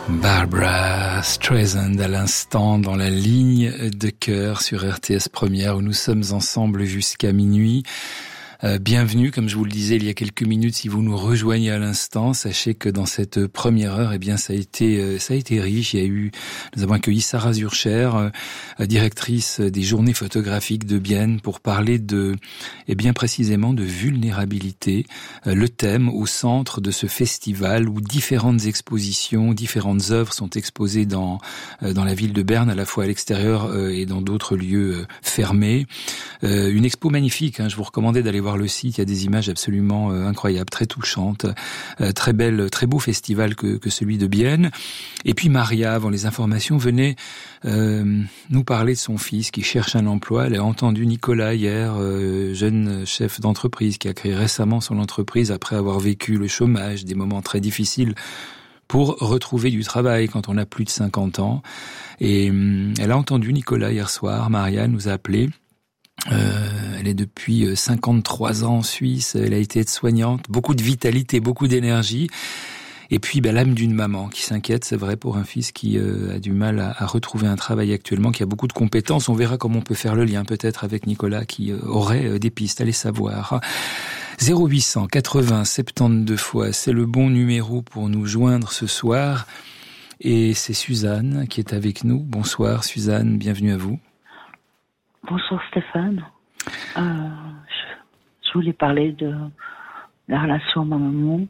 Barbra Streisand à l'instant dans la ligne de cœur sur RTS Première où nous sommes ensemble jusqu'à minuit. Bienvenue, comme je vous le disais il y a quelques minutes, si vous nous rejoignez à l'instant, sachez que dans cette première heure, eh bien, ça a été riche. Nous avons accueilli Sarah Zurcher, directrice des journées photographiques de Bienne, pour parler bien précisément de vulnérabilité, le thème au centre de ce festival où différentes expositions, différentes œuvres sont exposées dans la ville de Berne, à la fois à l'extérieur et dans d'autres lieux fermés. Une expo magnifique, je vous recommandais d'aller voir le site, il y a des images absolument incroyables, très touchantes, très belle, très beau festival que celui de Bienne. Et puis Maria, avant les informations, venait nous parler de son fils qui cherche un emploi. Elle a entendu Nicolas hier, jeune chef d'entreprise qui a créé récemment son entreprise après avoir vécu le chômage, des moments très difficiles pour retrouver du travail quand on a plus de 50 ans. Et elle a entendu Nicolas hier soir, Maria nous a appelé. Elle est depuis 53 ans en Suisse, elle a été aide-soignante, beaucoup de vitalité, beaucoup d'énergie. Et puis l'âme d'une maman qui s'inquiète, c'est vrai, pour un fils qui a du mal à retrouver un travail actuellement, qui a beaucoup de compétences. On verra comment on peut faire le lien peut-être avec Nicolas qui aurait des pistes, allez savoir. 0800 80 72 fois, c'est le bon numéro pour nous joindre ce soir. Et c'est Suzanne qui est avec nous. Bonsoir Suzanne, bienvenue à vous. Bonsoir Stéphane. Je voulais parler de la relation à ma maman.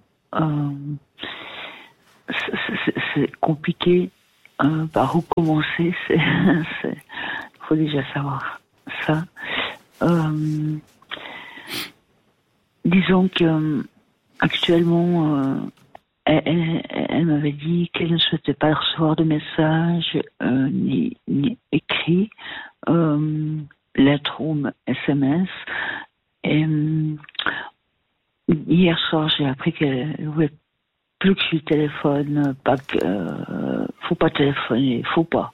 C'est compliqué. Par où commencer, faut déjà savoir ça. Disons que actuellement, elle m'avait dit qu'elle ne souhaitait pas recevoir de messages ni écrits. Lettres ou SMS. Et hier soir, j'ai appris qu'elle ne voulait plus que je lui téléphone, faut pas téléphoner, faut pas.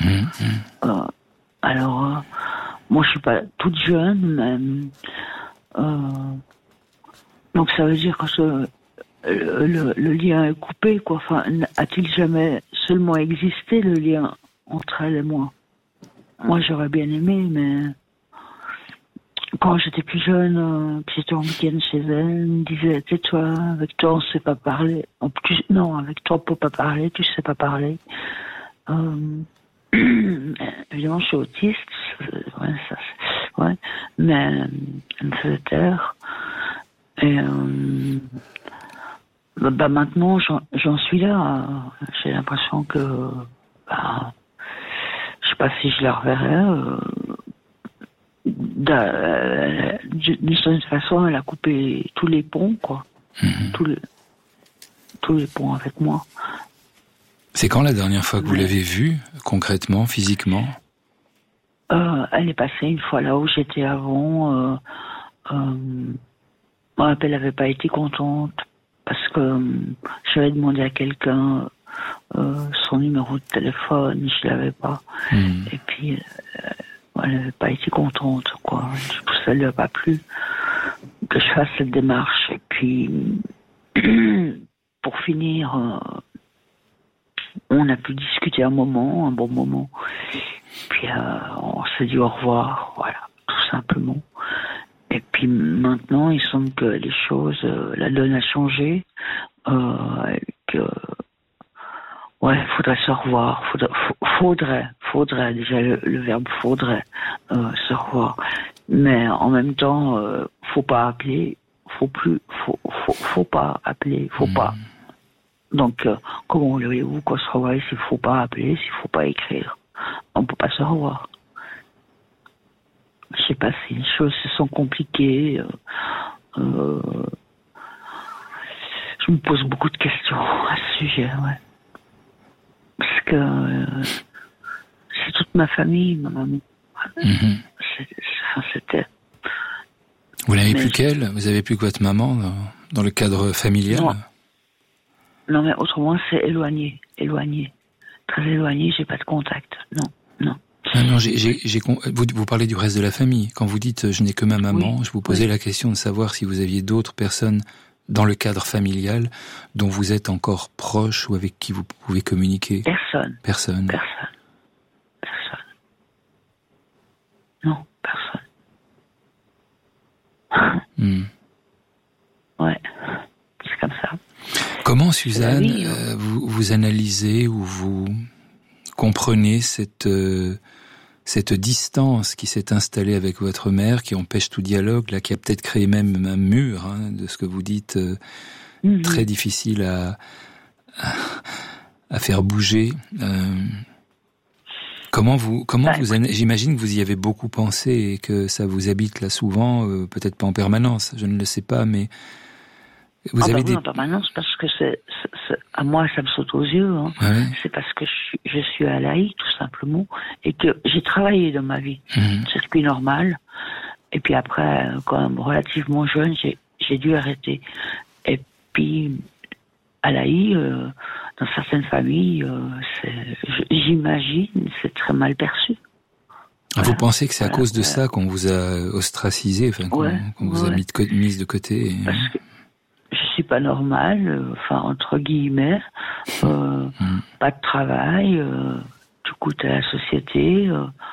Alors, moi je suis pas toute jeune, mais donc ça veut dire que le lien est coupé, quoi. Enfin, a-t-il jamais seulement existé le lien entre elle et moi? Moi, j'aurais bien aimé, mais quand j'étais plus jeune, que j'étais en week-end chez elle, elle me disait, tais-toi, avec toi, on ne sait pas parler. Non, avec toi, on ne peut pas parler, tu ne sais pas parler. Évidemment, je suis autiste, mais elle me faisait taire. Et maintenant, j'en suis là. J'ai l'impression que... je sais pas si je la reverrai. D'une certaine façon, elle a coupé tous les ponts, quoi. Tous les ponts avec moi. C'est quand la dernière fois que vous l'avez vue, concrètement, physiquement? Elle est passée une fois là où j'étais avant. Elle n'avait pas été contente parce que j'avais demandé à quelqu'un son numéro de téléphone, je l'avais pas. Et puis elle n'avait pas été contente, quoi. Du coup, ça lui a pas plu que je fasse cette démarche. Et puis pour finir, on a pu discuter un bon moment. Puis on s'est dit au revoir, voilà, tout simplement. Et puis maintenant, il semble que les choses, la donne a changé, que faudrait se revoir. Faudrait déjà le verbe faudrait se revoir. Mais en même temps, faut pas appeler, faut pas appeler, faut pas. Donc, comment voulez-vous qu'on se revoie s'il faut pas appeler, s'il faut pas écrire? On peut pas se revoir. Je sais pas si les choses se sont compliquées. Je me pose beaucoup de questions à ce sujet, ouais. Parce que c'est toute ma famille, ma maman. C'était... Vous n'avez plus qu'elle? Vous avez plus que votre maman dans le cadre familial? Non, mais autrement, c'est éloigné. Très éloigné, j'ai pas de contact. Non. Non, vous parlez du reste de la famille. Quand vous dites « je n'ai que ma maman », je vous posais la question de savoir si vous aviez d'autres personnes dans le cadre familial dont vous êtes encore proche ou avec qui vous pouvez communiquer? Personne. Personne. Non, personne. Ouais, c'est comme ça. Comment, Suzanne, vous analysez ou vous comprenez cette distance qui s'est installée avec votre mère, qui empêche tout dialogue, là, qui a peut-être créé même un mur, de ce que vous dites, très difficile à faire bouger. J'imagine que vous y avez beaucoup pensé et que ça vous habite là souvent, peut-être pas en permanence, je ne le sais pas, mais vous avez en permanence, parce que à moi ça me saute aux yeux. Ouais. C'est parce que je suis à l'AI, tout simplement, et que j'ai travaillé dans ma vie, circuit normal, et puis après, quand même relativement jeune, j'ai dû arrêter. Et puis à l'AI, dans certaines familles, j'imagine, c'est très mal perçu. Vous pensez que c'est à cause de ça qu'on vous a ostracisé, qu'on vous a mise de côté Parce que je suis pas normale, entre guillemets, pas de travail, tout coûte à la société.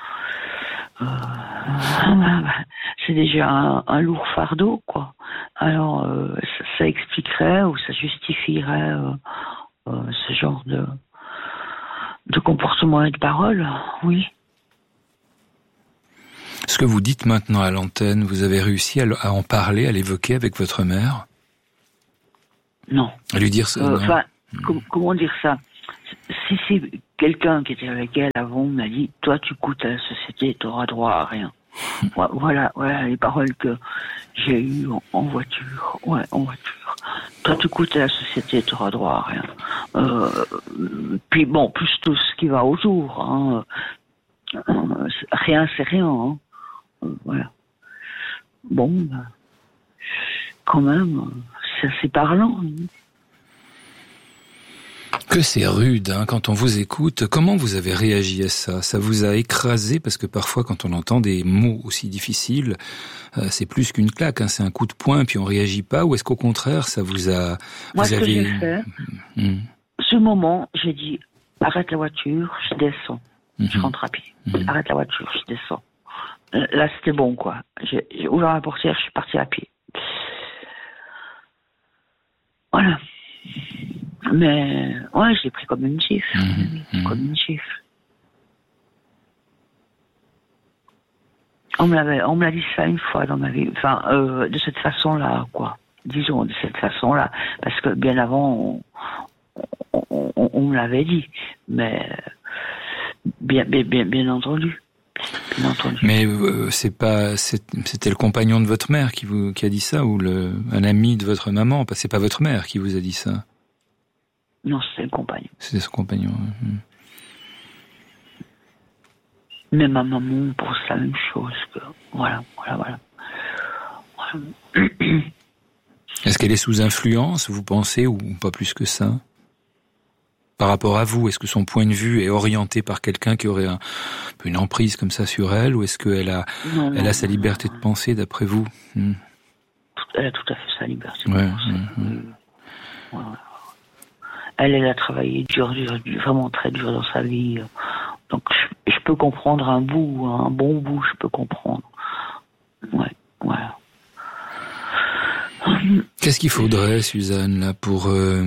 C'est déjà un lourd fardeau, quoi. Alors, ça expliquerait ou ça justifierait ce genre de comportement et de parole, oui. Ce que vous dites maintenant à l'antenne, vous avez réussi à en parler, à l'évoquer avec votre mère? Non. À lui dire ça? Comment dire ça? Si c'est quelqu'un qui était avec elle avant m'a dit, toi tu coûtes à la société, tu auras droit à rien. Voilà les paroles que j'ai eues en voiture. Ouais, en voiture. Toi tu coûtes à la société, tu auras droit à rien. Puis bon, plus tout ce qui va autour. Rien c'est rien. Voilà. Bon, quand même, c'est assez parlant. Que c'est rude, quand on vous écoute. Comment vous avez réagi à ça? Ça vous a écrasé? Parce que parfois, quand on entend des mots aussi difficiles, c'est plus qu'une claque, c'est un coup de poing, puis on réagit pas. Ou est-ce qu'au contraire, ça vous a... Moi, ce que j'ai fait, ce moment, j'ai dit, arrête la voiture, je descends. Je rentre à pied. Arrête la voiture, je descends. Là, c'était bon, quoi. J'ai ouvert la portière, je suis partie à pied. Voilà. Mais, ouais, je l'ai pris comme une gifle. Comme une gifle. On me l'a dit ça une fois dans ma vie. De cette façon-là, quoi. Disons, de cette façon-là. Parce que bien avant, on me l'avait dit. Mais, bien entendu. Bien entendu. Mais c'était le compagnon de votre mère qui a dit ça, ou un ami de votre maman? C'est pas votre mère qui vous a dit ça? Non, c'était le compagnon. C'était son compagnon. Mais ma maman pense la même chose. Voilà. Est-ce qu'elle est sous influence, vous pensez, ou pas plus que ça? Par rapport à vous, est-ce que son point de vue est orienté par quelqu'un qui aurait un peu une emprise comme ça sur elle, ou est-ce qu'elle a sa liberté de penser, d'après vous? Elle a tout à fait sa liberté de penser. Ouais. Elle a travaillé dur, vraiment très dur dans sa vie. Donc je peux comprendre un bon bout, je peux comprendre. Ouais, voilà. Qu'est-ce qu'il faudrait, Suzanne, là, pour...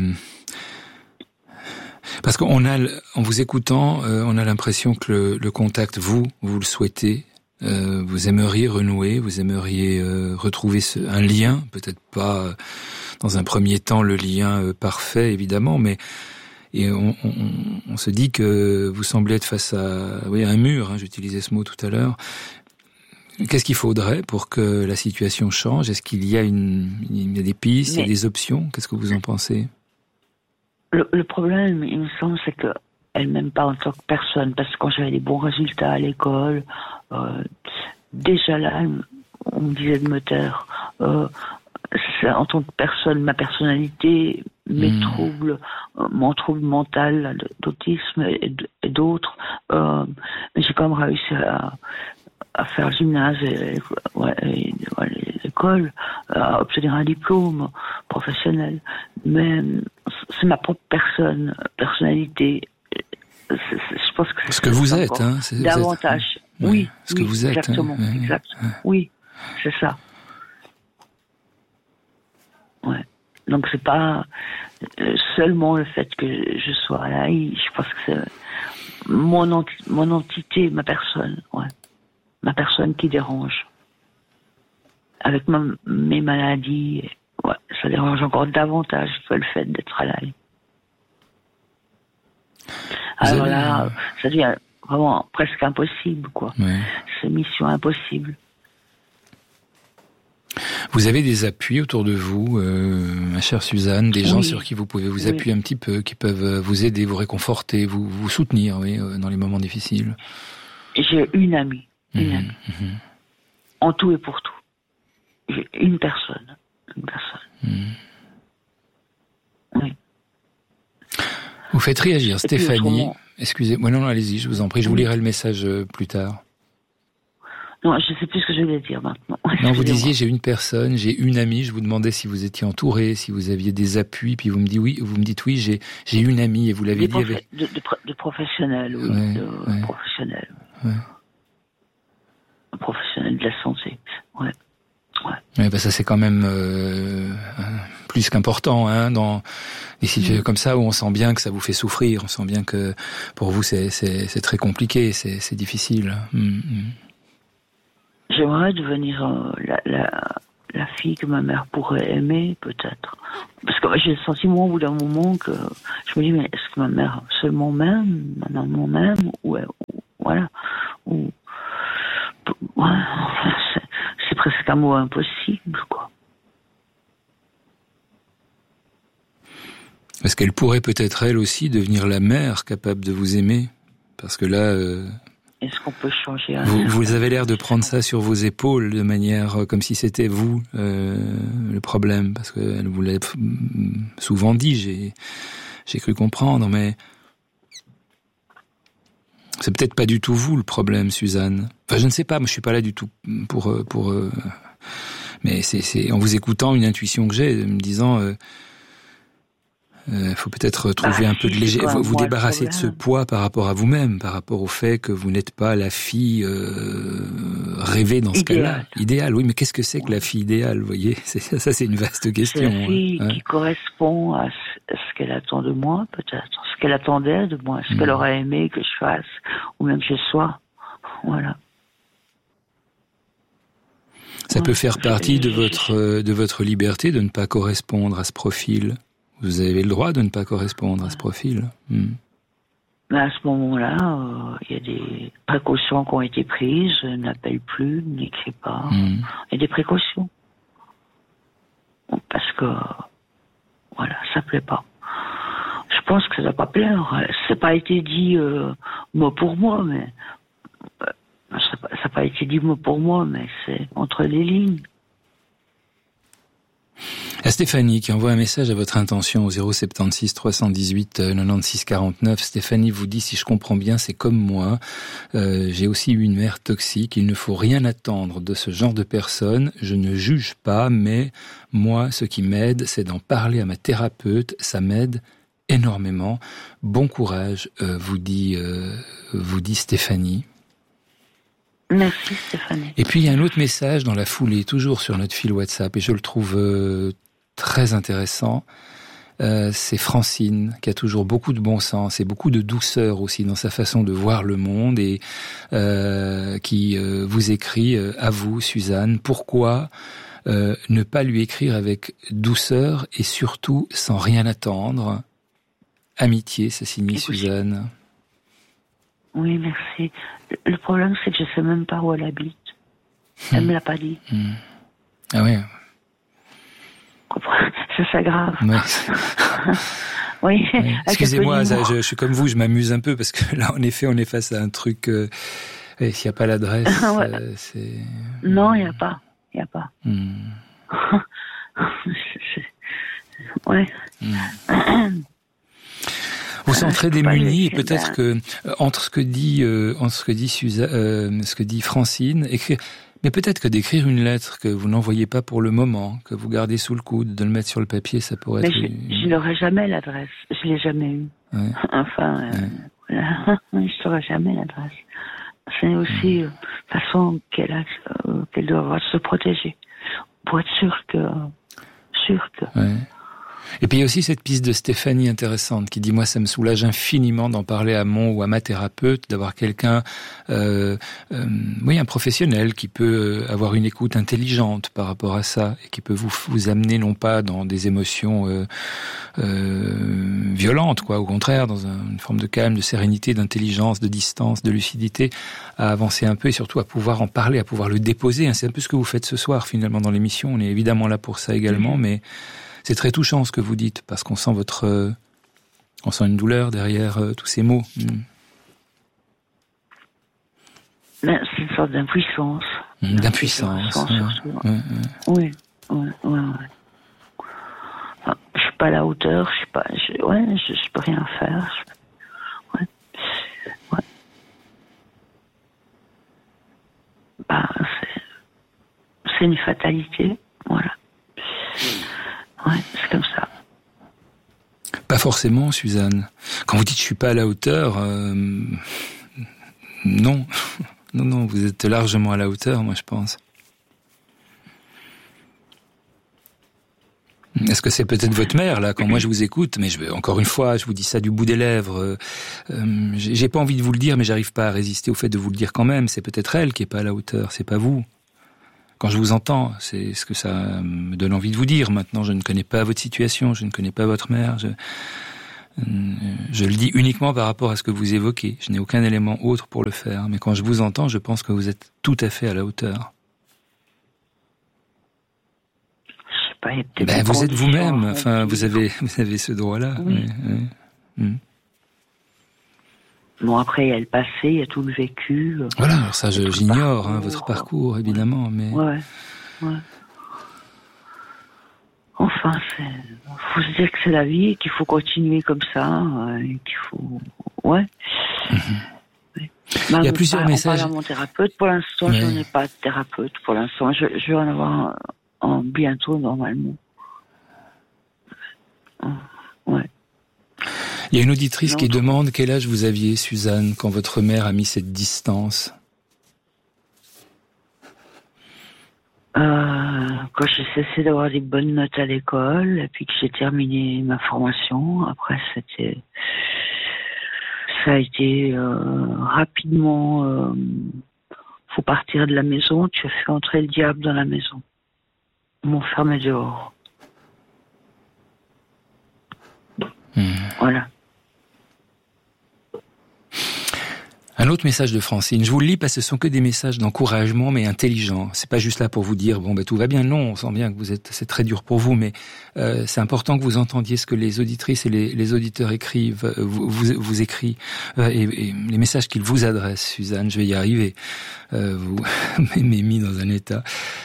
Parce qu'en vous écoutant, on a l'impression que le contact, vous le souhaitez, vous aimeriez renouer, vous aimeriez retrouver un lien, peut-être pas dans un premier temps le lien parfait, évidemment, mais on se dit que vous semblez être face à un mur, j'utilisais ce mot tout à l'heure. Qu'est-ce qu'il faudrait pour que la situation change? Est-ce qu'il y a des pistes, il y a des options? Qu'est-ce que vous en pensez? Le problème, il me semble, c'est qu'elle m'aime pas en tant que personne, parce que quand j'avais des bons résultats à l'école, déjà là, on me disait de me taire. En tant que personne, ma personnalité, mes troubles, mon trouble mental d'autisme et d'autres, j'ai quand même réussi à faire le gymnase et l'école, à obtenir un diplôme. professionnelle. Mais c'est ma propre personnalité. Je pense que ce que vous êtes, hein, davantage. Oui, ce que vous êtes, exactement, hein, exactement. Oui, c'est ça. Ouais. Donc c'est pas seulement le fait que je sois là. Je pense que c'est mon entité, ma personne, ma personne qui dérange. Avec mes maladies, ça dérange encore davantage le fait d'être à l'ail. Alors là, ça devient vraiment presque impossible, quoi. Ouais. C'est mission impossible. Vous avez des appuis autour de vous, ma chère Suzanne, des gens sur qui vous pouvez vous appuyer un petit peu, qui peuvent vous aider, vous réconforter, vous soutenir, dans les moments difficiles. J'ai une amie. En tout et pour tout. J'ai une personne. Oui. Vous faites réagir Stéphanie. Excusez-moi, non, allez-y, je vous en prie, je vous lirai le message plus tard. Non, je ne sais plus ce que je voulais dire maintenant. Non, vous disiez, j'ai une personne, j'ai une amie, je vous demandais si vous étiez entouré, si vous aviez des appuis, puis vous me dites oui, j'ai une amie, et vous l'aviez dit avec... De professionnels, oui, professionnels. Ouais. Professionnels de la santé, ouais. Ça c'est quand même plus qu'important, hein, dans des situations comme ça où on sent bien que ça vous fait souffrir, on sent bien que pour vous c'est très compliqué, c'est difficile. J'aimerais devenir la fille que ma mère pourrait aimer, peut-être. Parce que j'ai le sentiment au bout d'un moment que je me dis, mais est-ce que ma mère seulement m'aime, ma maman m'aime, c'est presque un mot impossible, quoi. Est-ce qu'elle pourrait peut-être elle aussi devenir la mère capable de vous aimer? Parce que là... Est-ce qu'on peut changer vous avez l'air de prendre ça sur vos épaules de manière comme si c'était vous le problème, parce qu'elle vous l'a souvent dit, j'ai cru comprendre, mais c'est peut-être pas du tout vous le problème, Suzanne. Enfin, je ne sais pas, moi je suis pas là du tout pour mais c'est en vous écoutant une intuition que j'ai, me disant faut peut-être trouver un peu de léger, vous débarrasser de ce poids par rapport à vous-même, par rapport au fait que vous n'êtes pas la fille rêvée dans ce cas-là. Idéale, oui, mais qu'est-ce que c'est que la fille idéale, vous voyez? Ça, c'est une vaste question. C'est la fille qui correspond à ce qu'elle attend de moi, peut-être, ce qu'elle attendait de moi, ce qu'elle aurait aimé que je fasse, ou même que je sois. Voilà. Ça peut faire partie de votre liberté de ne pas correspondre à ce profil. Vous avez le droit de ne pas correspondre à ce profil. Mais à ce moment-là, il y a des précautions qui ont été prises. Je n'appelle plus, n'écris pas. Il y a des précautions. Parce que, ça plaît pas. Je pense que ça ne doit pas plaire. Ça n'a pas été dit mot pour mot, mais... ça n'a pas été dit mot pour mot, mais c'est entre les lignes. À Stéphanie qui envoie un message à votre intention au 076 318 96 49. Stéphanie vous dit, si je comprends bien, c'est comme moi. J'ai aussi eu une mère toxique. Il ne faut rien attendre de ce genre de personne. Je ne juge pas, mais moi, ce qui m'aide, c'est d'en parler à ma thérapeute. Ça m'aide énormément. Bon courage, vous dit Stéphanie. Merci Stéphanie. Et puis il y a un autre message dans la foulée, toujours sur notre fil WhatsApp, et je le trouve très intéressant. C'est Francine, qui a toujours beaucoup de bon sens et beaucoup de douceur aussi dans sa façon de voir le monde, et qui vous écrit à vous, Suzanne, pourquoi ne pas lui écrire avec douceur et surtout sans rien attendre? Amitié, ça signifie Suzanne. Oui, merci. Le problème, c'est que je sais même pas où elle habite. Elle me l'a pas dit. Ah oui. Ça s'aggrave. Ouais. Oui. Excusez-moi, je suis comme vous, je m'amuse un peu parce que là, en effet, on est face à un truc. Et s'il n'y a pas l'adresse, c'est. Non, il n'y a pas. Il n'y a pas. Ouais. Vous sentirez démunis, et peut-être que entre ce que dit Suzanne, ce que dit Francine, écrire. Mais peut-être que d'écrire une lettre que vous n'envoyez pas pour le moment, que vous gardez sous le coude, de le mettre sur le papier, ça pourrait être... Mais je n'aurai jamais l'adresse. Je l'ai jamais eue. Ouais. Enfin, voilà. Je n'aurai jamais l'adresse. C'est aussi façon qu'elle doit avoir de se protéger. Pour être sûr que... Ouais. Et puis il y a aussi cette piste de Stéphanie intéressante qui dit, moi ça me soulage infiniment d'en parler à mon ou à ma thérapeute, d'avoir quelqu'un, un professionnel qui peut avoir une écoute intelligente par rapport à ça et qui peut vous amener non pas dans des émotions violentes, quoi, au contraire, dans une forme de calme, de sérénité, d'intelligence, de distance, de lucidité, à avancer un peu et surtout à pouvoir en parler, à pouvoir le déposer. C'est un peu ce que vous faites ce soir finalement dans l'émission. On est évidemment là pour ça également, mais c'est très touchant ce que vous dites, parce qu'on sent on sent une douleur derrière tous ces mots. C'est une sorte d'impuissance. D'impuissance. Oui. Enfin, je suis pas à la hauteur, je peux rien faire. C'est une fatalité, voilà. Ouais, c'est comme ça. Pas forcément, Suzanne. Quand vous dites je suis pas à la hauteur, non. Non, vous êtes largement à la hauteur, moi je pense. Est-ce que c'est peut-être votre mère, là, quand moi je vous écoute, mais encore une fois, je vous dis ça du bout des lèvres, j'ai pas envie de vous le dire, mais j'arrive pas à résister au fait de vous le dire quand même, c'est peut-être elle qui est pas à la hauteur, c'est pas vous. Quand je vous entends, c'est ce que ça me donne envie de vous dire. Maintenant, je ne connais pas votre situation, je ne connais pas votre mère. Je le dis uniquement par rapport à ce que vous évoquez. Je n'ai aucun élément autre pour le faire. Mais quand je vous entends, je pense que vous êtes tout à fait à la hauteur. Je sais pas, il y a peut-être vous êtes vous-même. Enfin, vous avez ce droit-là. Oui. Bon, après, il y a le passé, il y a tout le vécu. Voilà, alors ça, j'ignore votre parcours, évidemment, mais... Ouais. Enfin, faut se dire que c'est la vie et qu'il faut continuer comme ça, et qu'il faut... Ouais. Il y a plusieurs messages. On parle à mon thérapeute. Pour l'instant, je n'ai pas de thérapeute. Pour l'instant, je vais en avoir bientôt, normalement. Ouais. Il y a une auditrice qui demande quel âge vous aviez, Suzanne, quand votre mère a mis cette distance. Quand j'ai cessé d'avoir des bonnes notes à l'école, et puis que j'ai terminé ma formation, après ça a été rapidement. Faut partir de la maison. Tu as fait entrer le diable dans la maison. Ils m'ont fermé dehors. Voilà. Un autre message de Francine. Je vous le lis parce que ce sont que des messages d'encouragement, mais intelligents. C'est pas juste là pour vous dire, tout va bien. Non, on sent bien que c'est très dur pour vous, mais c'est important que vous entendiez ce que les auditrices et les auditeurs écrivent, vous écrivent, et les messages qu'ils vous adressent, Suzanne. Je vais y arriver. Vous m'avez mis dans un état.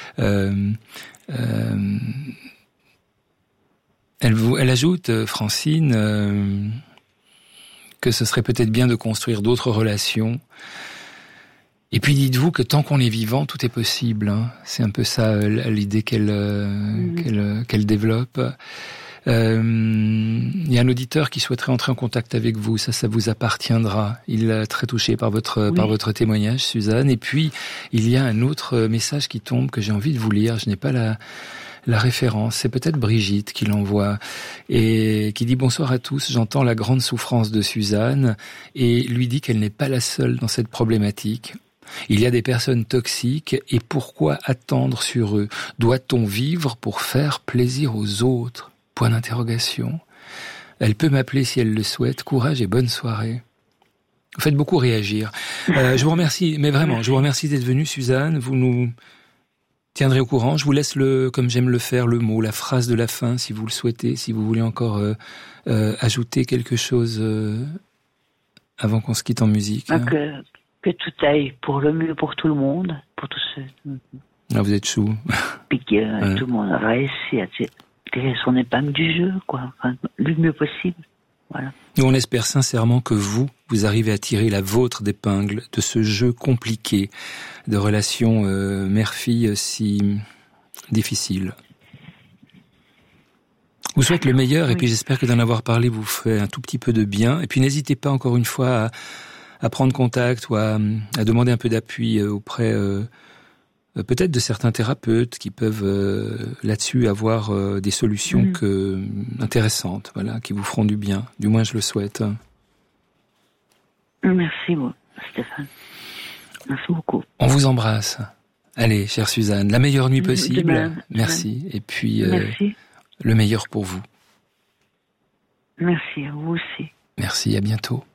Elle ajoute, Francine, que ce serait peut-être bien de construire d'autres relations. Et puis dites-vous que tant qu'on est vivant, tout est possible. C'est un peu ça l'idée qu'elle développe. Il y a un auditeur qui souhaiterait entrer en contact avec vous. Ça vous appartiendra. Il est très touché par votre témoignage, Suzanne. Et puis il y a un autre message qui tombe que j'ai envie de vous lire. Je n'ai pas la référence, c'est peut-être Brigitte qui l'envoie et qui dit bonsoir à tous, j'entends la grande souffrance de Suzanne et lui dit qu'elle n'est pas la seule dans cette problématique. Il y a des personnes toxiques et pourquoi attendre sur eux? Doit-on vivre pour faire plaisir aux autres? Point d'interrogation. Elle peut m'appeler si elle le souhaite. Courage et bonne soirée. Vous faites beaucoup réagir. Je vous remercie, mais vraiment, je vous remercie d'être venue, Suzanne. Vous nous tiendrez au courant. Je vous laisse comme j'aime le faire, le mot, la phrase de la fin, si vous le souhaitez, si vous voulez encore ajouter quelque chose avant qu'on se quitte en musique. Que tout aille pour le mieux pour tout le monde, pour tous ceux. Ah, vous êtes chou. Puis tout le monde a réussi à tirer son épingle du jeu, quoi. Enfin, le mieux possible. Voilà. Nous, on espère sincèrement que vous arrivez à tirer la vôtre d'épingle de ce jeu compliqué de relations mère-fille si difficile. Je vous souhaite le meilleur et puis j'espère que d'en avoir parlé vous fait un tout petit peu de bien. Et puis n'hésitez pas encore une fois à prendre contact ou à demander un peu d'appui auprès peut-être de certains thérapeutes qui peuvent là-dessus avoir des solutions intéressantes, voilà, qui vous feront du bien. Du moins, je le souhaite. Merci, Stéphane. Merci beaucoup. On vous embrasse. Allez, chère Suzanne, la meilleure nuit possible. De même. Merci. Et puis, merci. Le meilleur pour vous. Merci, à vous aussi. Merci, à bientôt.